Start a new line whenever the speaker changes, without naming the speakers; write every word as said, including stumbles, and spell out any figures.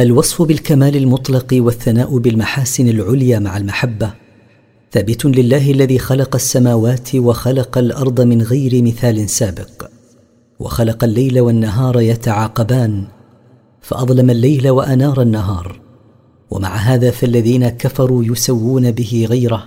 الوصف بالكمال المطلق والثناء بالمحاسن العليا مع المحبة ثابت لله الذي خلق السماوات وخلق الأرض من غير مثال سابق، وخلق الليل والنهار يتعاقبان فأظلم الليل وأنار النهار، ومع هذا فالذين كفروا يسوون به غيره